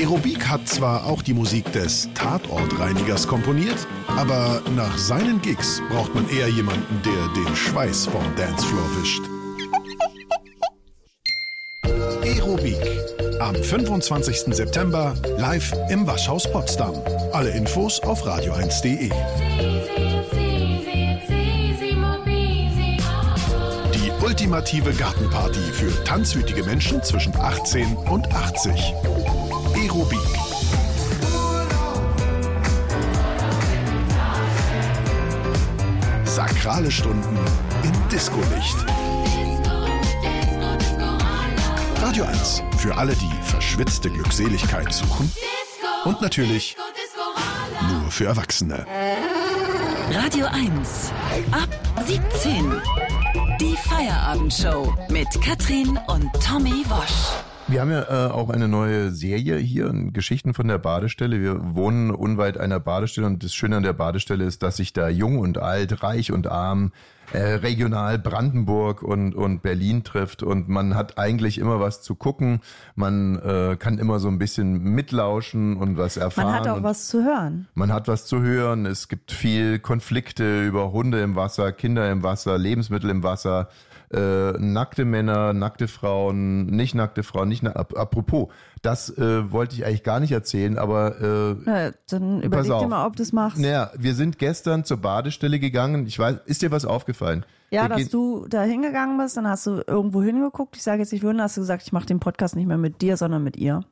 Aerobik hat zwar auch die Musik des Tatortreinigers komponiert, aber nach seinen Gigs braucht man eher jemanden, der den Schweiß vom Dancefloor wischt. Aerobik. Am 25. September live im Waschhaus Potsdam. Alle Infos auf radio1.de. Die ultimative Gartenparty für tanzwütige Menschen zwischen 18 und 80. Aerobik. Sakrale Stunden im Disco-Licht. Radio 1 für alle, die verschwitzte Glückseligkeit suchen. Und natürlich nur für Erwachsene. Radio 1 ab 17. Die Feierabendshow mit Katrin und Tommy Wosch. Wir haben ja auch eine neue Serie hier, Geschichten von der Badestelle. Wir wohnen unweit einer Badestelle und das Schöne an der Badestelle ist, dass sich da jung und alt, reich und arm, regional Brandenburg und Berlin trifft und man hat eigentlich immer was zu gucken. Man kann immer so ein bisschen mitlauschen und was erfahren. Man hat auch was zu hören. Man hat was zu hören. Es gibt viel Konflikte über Hunde im Wasser, Kinder im Wasser, Lebensmittel im Wasser. Nackte Männer, nackte Frauen, nicht nackte Frauen, apropos, das wollte ich eigentlich gar nicht erzählen, aber dann überleg dir mal, ob du es machst. Naja, wir sind gestern zur Badestelle gegangen. Ich weiß, ist dir was aufgefallen? Ja, dass du da hingegangen bist, dann hast du irgendwo hingeguckt. Ich sage jetzt nicht, hast du gesagt, ich mache den Podcast nicht mehr mit dir, sondern mit ihr.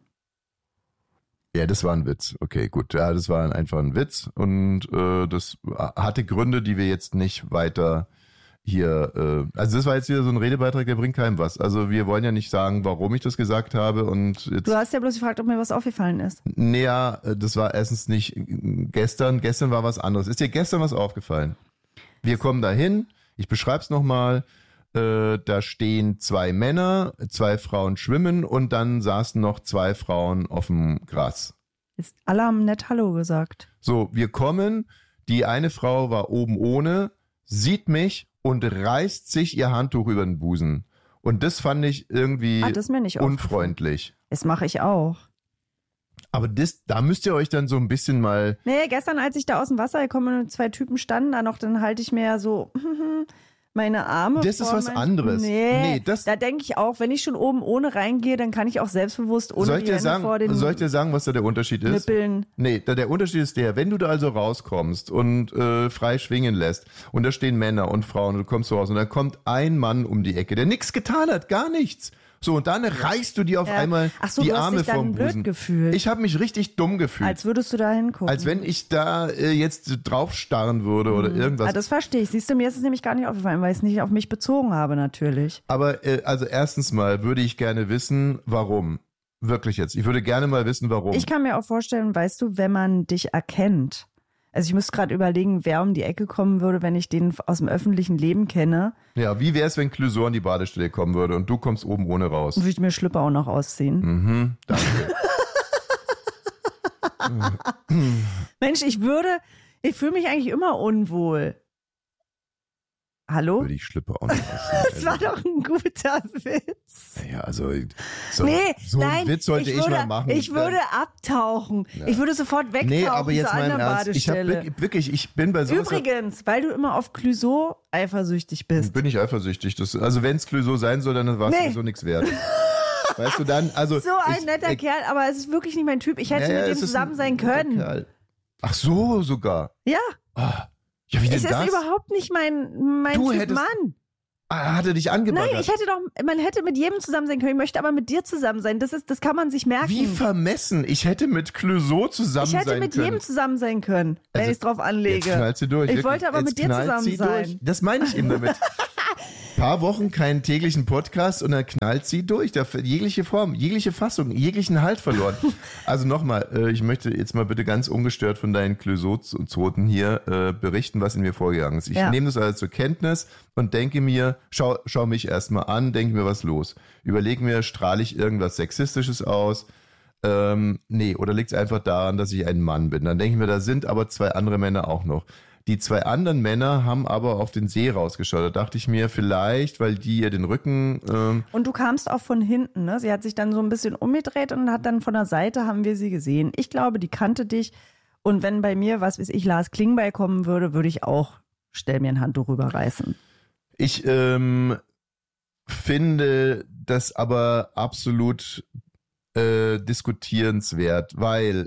Ja, das war ein Witz. Okay, gut. Ja, das war einfach ein Witz und das hatte Gründe, die wir jetzt nicht weiter hier, also das war jetzt wieder so ein Redebeitrag, der bringt keinem was. Also wir wollen ja nicht sagen, warum ich das gesagt habe und jetzt. Du hast ja bloß gefragt, ob mir was aufgefallen ist. Naja, das war erstens nicht gestern war was anderes. Ist dir gestern was aufgefallen? Wir kommen da hin, ich beschreib's nochmal, da stehen 2 Männer, 2 Frauen schwimmen und dann saßen noch 2 Frauen auf dem Gras. Jetzt alle haben nett Hallo gesagt. So, wir kommen, die eine Frau war oben ohne, sieht mich und reißt sich ihr Handtuch über den Busen. Und das fand ich irgendwie das ist mir nicht unfreundlich. Das mache ich auch. Aber da müsst ihr euch dann so ein bisschen mal... Nee, gestern, als ich da aus dem Wasser gekommen und 2 Typen standen da noch, dann halte ich mir ja so meine Arme Das ist was anderes. Nee, da denke ich auch, wenn ich schon oben ohne reingehe, dann kann ich auch selbstbewusst ohne die Hände vor den Soll ich dir sagen, was da der Unterschied ist? Nippeln. Nee, der Unterschied ist der, wenn du da also rauskommst und frei schwingen lässt und da stehen Männer und Frauen und du kommst so raus und dann kommt ein Mann um die Ecke, der nichts getan hat, gar nichts. So, und dann reißt du dir auf einmal die Arme vom Busen. Gefühlt. Ich habe mich richtig dumm gefühlt. Als würdest du da hingucken. Als wenn ich da jetzt drauf starren würde oder irgendwas. Das verstehe ich. Siehst du, mir ist es nämlich gar nicht aufgefallen, weil ich es nicht auf mich bezogen habe, natürlich. Aber also erstens mal würde ich gerne wissen, warum. Wirklich jetzt. Ich würde gerne mal wissen, warum. Ich kann mir auch vorstellen, weißt du, wenn man dich erkennt. Also ich müsste gerade überlegen, wer um die Ecke kommen würde, wenn ich den aus dem öffentlichen Leben kenne. Ja, wie wäre es, wenn Clouseau an die Badestelle kommen würde und du kommst oben ohne raus? Würde ich mir Schlüpper auch noch ausziehen. Danke. Mensch, ich fühle mich eigentlich immer unwohl. Hallo? Würde ich Schlüpper auch noch ausziehen. Das war doch ein guter Witz. Ja, also nein, Witz sollte ich mal machen. Ich würde abtauchen. Ja. Ich würde sofort wegtauchen. Nee, aber jetzt mal im Ernst. Ich bin bei sowas. Übrigens, weil du immer auf Clouseau eifersüchtig bist. Bin ich eifersüchtig. Also wenn es Clouseau sein soll, dann war es sowieso nichts wert. Weißt du dann, also. So ein netter Kerl, aber es ist wirklich nicht mein Typ. Ich hätte mit dem zusammen sein können. Kerl. Ach so, sogar. Ja. Ja, wie denn das? Es ist überhaupt nicht mein Typ Mann. Hat er dich angebaggert? Nein, man hätte mit jedem zusammen sein können. Ich möchte aber mit dir zusammen sein. Das kann man sich merken. Wie vermessen. Ich hätte mit Clouseau zusammen sein können. Ich hätte mit jedem zusammen sein können, wenn ich es drauf anlege. Jetzt knallt sie durch. Ich wollte aber mit dir zusammen sein. Durch. Das meine ich eben damit. Paar Wochen keinen täglichen Podcast und dann knallt sie durch. Jegliche Form, jegliche Fassung, jeglichen Halt verloren. Also nochmal, ich möchte jetzt mal bitte ganz ungestört von deinen Clouseau-Zoten hier berichten, was in mir vorgegangen ist. Ich nehme das alles zur Kenntnis und denke mir, schau mich erstmal an, denke mir, was los. Überlege mir, strahle ich irgendwas Sexistisches aus? Nee, oder liegt es einfach daran, dass ich ein Mann bin? Dann denke ich mir, da sind aber 2 andere Männer auch noch. Die 2 anderen Männer haben aber auf den See rausgeschaut. Da dachte ich mir, vielleicht, weil die ihr den Rücken... Und du kamst auch von hinten, ne? Sie hat sich dann so ein bisschen umgedreht und hat dann von der Seite, haben wir sie gesehen. Ich glaube, die kannte dich. Und wenn bei mir, was weiß ich, Lars Klingbeil kommen würde, würde ich auch, stell mir ein Handtuch rüberreißen. Ich finde das aber absolut diskutierenswert, weil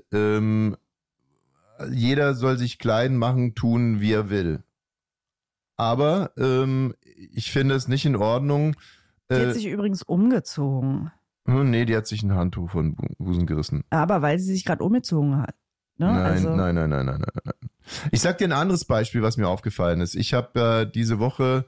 jeder soll sich klein machen, tun, wie er will. Aber ich finde es nicht in Ordnung. Die hat sich übrigens umgezogen. Nee, die hat sich ein Handtuch von Busen gerissen. Aber weil sie sich gerade umgezogen hat. Ne? Nein. Ich sag dir ein anderes Beispiel, was mir aufgefallen ist. Ich habe diese Woche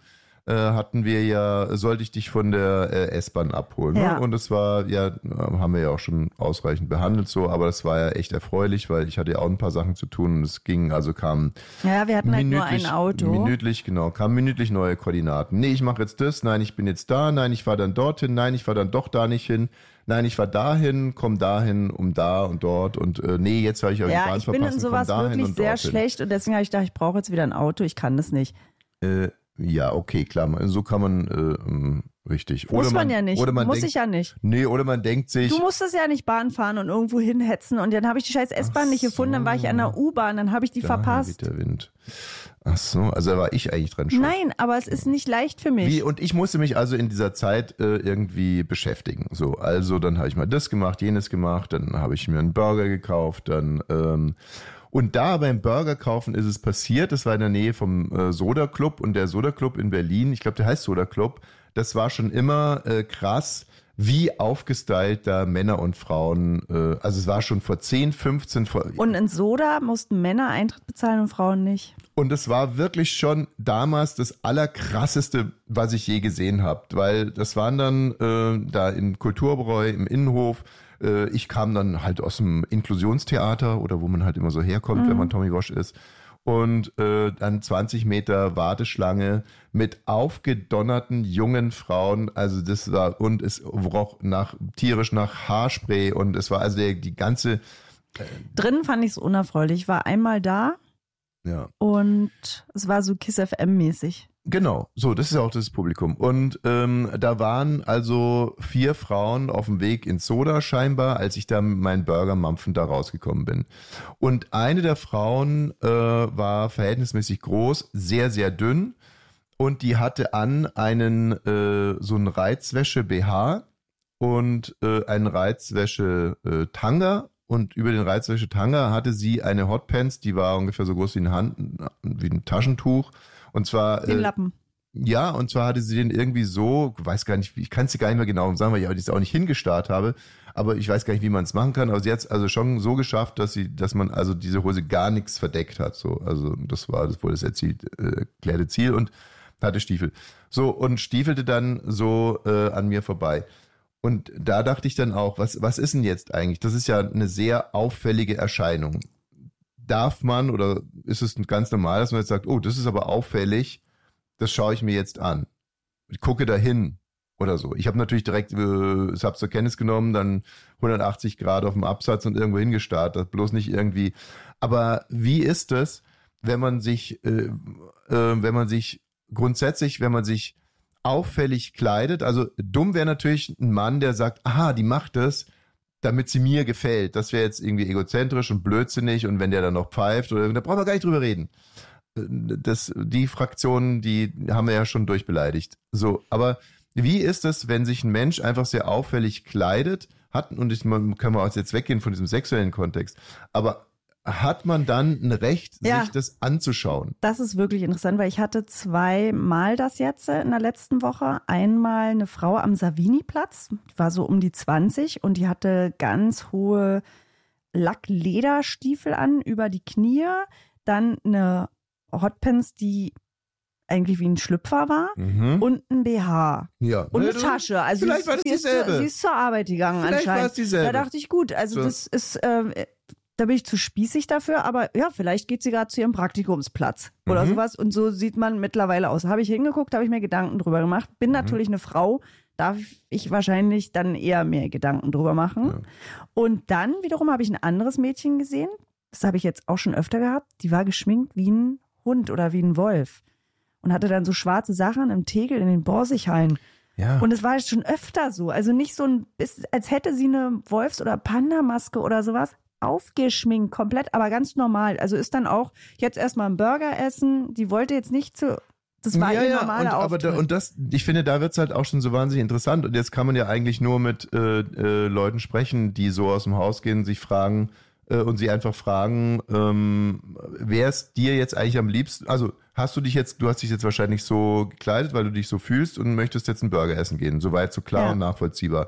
sollte ich dich von der S-Bahn abholen. Ja. Ne? Und das war haben wir ja auch schon ausreichend behandelt so, aber das war ja echt erfreulich, weil ich hatte ja auch ein paar Sachen zu tun und es kamen Ja, wir hatten halt nur ein Auto. Kamen minütlich neue Koordinaten. Nee, ich mache jetzt das, nein, ich bin jetzt da, nein, ich fahre dann dorthin, nein, ich fahre dann doch da nicht hin, nein, ich fahre dahin, komm dahin, um da und dort und nee, jetzt habe ich auch die Bahn verpassen, ich bin in sowas wirklich sehr schlecht und deswegen habe ich gedacht, ich brauche jetzt wieder ein Auto, ich kann das nicht. Ja, okay, klar. So kann man richtig. Muss man ja nicht. Muss ich ja nicht. Nee, oder man denkt sich. Du musstest ja nicht Bahn fahren und irgendwo hinhetzen und dann habe ich die scheiß S-Bahn nicht gefunden, dann war ich an der U-Bahn, dann habe ich die verpasst. Der Wind. Ach so, also da war ich eigentlich dran schuld. Nein, aber es ist nicht leicht für mich. Und ich musste mich also in dieser Zeit irgendwie beschäftigen. So, also dann habe ich mal das gemacht, jenes gemacht, dann habe ich mir einen Burger gekauft, dann und da beim Burger kaufen ist es passiert, das war in der Nähe vom Soda Club und der Soda Club in Berlin, ich glaube der heißt Soda Club, das war schon immer krass, wie aufgestylt da Männer und Frauen, also es war schon vor 10, 15... Und in Soda mussten Männer Eintritt bezahlen und Frauen nicht. Und es war wirklich schon damals das Allerkrasseste, was ich je gesehen habe, weil das waren dann da im Kulturbräu, im Innenhof. Ich kam dann halt aus dem Inklusionstheater oder wo man halt immer so herkommt, wenn man Tommy Walsh ist. Und dann 20 Meter Warteschlange mit aufgedonnerten jungen Frauen. Also das war, und es roch tierisch nach Haarspray und es war also die ganze... Drinnen fand ich es unerfreulich. Ich war einmal da und es war so Kiss FM mäßig. Genau, so, das ist ja auch das Publikum. Und da waren also 4 Frauen auf dem Weg ins Soda scheinbar, als ich da mit meinen Burger-Mampfen da rausgekommen bin. Und eine der Frauen war verhältnismäßig groß, sehr, sehr dünn und die hatte an einen so einen Reizwäsche-BH und einen Reizwäsche-Tanga. Und über den Reizwäsche-Tanga hatte sie eine Hotpants, die war ungefähr so groß wie ein Taschentuch. Und zwar. Den Lappen. Ja, und zwar hatte sie den irgendwie so, weiß gar nicht, ich kann es dir gar nicht mehr genau sagen, weil ich das auch nicht hingestarrt habe, aber ich weiß gar nicht, wie man es machen kann. Aber sie hat es also schon so geschafft, dass man also diese Hose gar nichts verdeckt hat. So, also das war wohl das erklärte Ziel und hatte Stiefel. So, und stiefelte dann so an mir vorbei. Und da dachte ich dann auch, was ist denn jetzt eigentlich? Das ist ja eine sehr auffällige Erscheinung. Darf man oder ist es ganz normal, dass man jetzt sagt, oh, das ist aber auffällig, das schaue ich mir jetzt an. Ich gucke dahin oder so. Ich habe natürlich direkt, es habe zur Kenntnis genommen, dann 180 Grad auf dem Absatz und irgendwo hingestarrt, bloß nicht irgendwie. Aber wie ist es, wenn man sich auffällig kleidet? Also dumm wäre natürlich ein Mann, der sagt, aha, die macht das, damit sie mir gefällt. Das wäre jetzt irgendwie egozentrisch und blödsinnig und wenn der dann noch pfeift, da brauchen wir gar nicht drüber reden. Die Fraktionen, die haben wir ja schon durchbeleidigt. So, aber wie ist es, wenn sich ein Mensch einfach sehr auffällig kleidet, können wir auch jetzt weggehen von diesem sexuellen Kontext, aber hat man dann ein Recht, sich das anzuschauen? Das ist wirklich interessant, weil ich hatte 2-mal das jetzt in der letzten Woche. Einmal eine Frau am Savini-Platz, die war so um die 20 und die hatte ganz hohe Lacklederstiefel an über die Knie, dann eine Hotpants, die eigentlich wie ein Schlüpfer war und ein BH und eine Tasche. Also vielleicht war das dieselbe. Sie ist zur Arbeit gegangen vielleicht anscheinend. War es dieselbe. Da dachte ich, gut, also das ist... Da bin ich zu spießig dafür, aber ja, vielleicht geht sie gerade zu ihrem Praktikumsplatz oder sowas. Und so sieht man mittlerweile aus. Habe ich hingeguckt, habe ich mir Gedanken drüber gemacht. Bin natürlich eine Frau, darf ich wahrscheinlich dann eher mehr Gedanken drüber machen. Ja. Und dann wiederum habe ich ein anderes Mädchen gesehen. Das habe ich jetzt auch schon öfter gehabt. Die war geschminkt wie ein Hund oder wie ein Wolf. Und hatte dann so schwarze Sachen im Tegel in den Borsighallen. Ja. Und es war schon öfter so. Also nicht so als hätte sie eine Wolfs- oder Panda-Maske oder sowas aufgeschminkt, komplett, aber ganz normal. Also ist dann auch jetzt erstmal ein Burger essen. Die wollte jetzt nicht das war ihr normaler Auftritt. Ich finde, da wird es halt auch schon so wahnsinnig interessant. Und jetzt kann man ja eigentlich nur mit Leuten sprechen, die so aus dem Haus gehen, sich fragen und sie einfach fragen, wer ist dir jetzt eigentlich am liebsten? Also du hast dich jetzt wahrscheinlich so gekleidet, weil du dich so fühlst und möchtest jetzt einen Burger essen gehen. Soweit so klar und nachvollziehbar.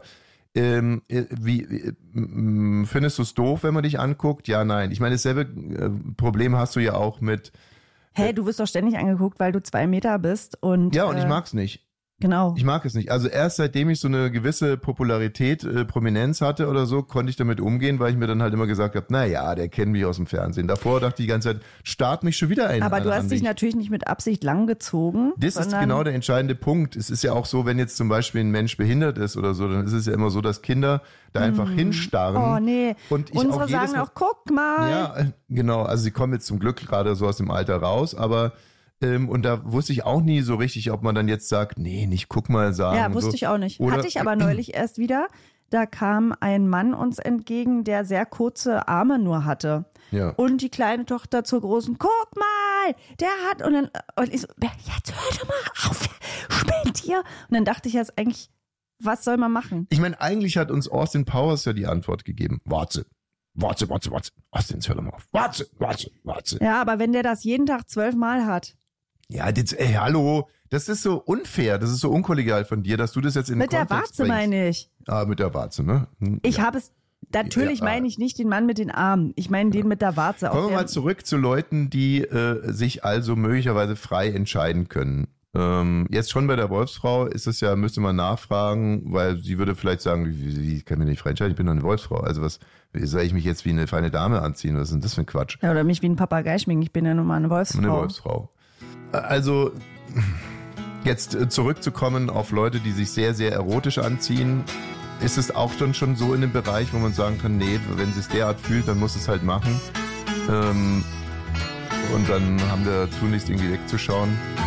Findest du es doof, wenn man dich anguckt? Ja, nein. Ich meine, dasselbe Problem hast du ja auch mit... Hey, du wirst doch ständig angeguckt, weil du 2 Meter bist. Und ich mag's nicht. Genau. Ich mag es nicht. Also erst seitdem ich so eine gewisse Popularität, Prominenz hatte oder so, konnte ich damit umgehen, weil ich mir dann halt immer gesagt habe, naja, der kennt mich aus dem Fernsehen. Davor dachte ich die ganze Zeit, start mich schon wieder ein. Aber du hast dich natürlich nicht mit Absicht langgezogen. Das ist genau der entscheidende Punkt. Es ist ja auch so, wenn jetzt zum Beispiel ein Mensch behindert ist oder so, dann ist es ja immer so, dass Kinder da einfach hinstarren. Oh nee, und unsere sagen auch, guck mal. Ja, genau. Also sie kommen jetzt zum Glück gerade so aus dem Alter raus, aber und da wusste ich auch nie so richtig, ob man dann jetzt sagt, nee, nicht guck mal sagen. Ja, wusste ich auch nicht. Hatte ich aber neulich erst wieder. Da kam ein Mann uns entgegen, der sehr kurze Arme nur hatte. Ja. Und die kleine Tochter zur großen, guck mal, der hat, und ich so, jetzt hör doch mal auf, spinnt hier. Und dann dachte ich jetzt eigentlich, was soll man machen? Ich meine, eigentlich hat uns Austin Powers ja die Antwort gegeben. Warte. Austin, hör doch mal auf. Warte. Ja, aber wenn der das jeden Tag 12 Mal hat. Ja, hallo, das ist so unfair, das ist so unkollegial von dir, dass du das jetzt in den Kontext Mit der Warze meine ich. Ah, mit der Warze, ne? Ich habe es, natürlich meine ich nicht den Mann mit den Armen, ich meine den mit der Warze. Kommen wir mal zurück zu Leuten, die sich also möglicherweise frei entscheiden können. Jetzt schon bei der Wolfsfrau ist es ja, müsste man nachfragen, weil sie würde vielleicht sagen, wie kann ich mich nicht frei entscheiden, ich bin doch eine Wolfsfrau. Also soll ich mich jetzt wie eine feine Dame anziehen? Was ist denn das für ein Quatsch? Ja, oder mich wie ein Papagei schminken, ich bin ja nun mal eine Wolfsfrau. Eine Wolfsfrau. Also jetzt zurückzukommen auf Leute, die sich sehr, sehr erotisch anziehen, ist es auch dann schon so in dem Bereich, wo man sagen kann, nee, wenn sie es derart fühlt, dann muss es halt machen. Und dann haben wir tunlichst irgendwie wegzuschauen.